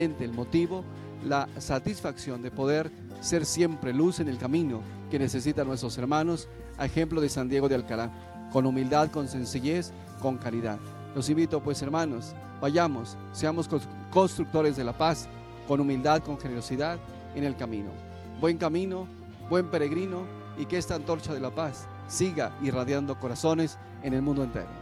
el motivo, la satisfacción de poder ser siempre luz en el camino que necesitan nuestros hermanos, a ejemplo de San Diego de Alcalá, con humildad, con sencillez, con caridad. Los invito pues, hermanos, vayamos, seamos constructores de la paz, con humildad, con generosidad en el camino. Buen camino, buen peregrino, y que esta antorcha de la paz siga irradiando corazones en el mundo entero.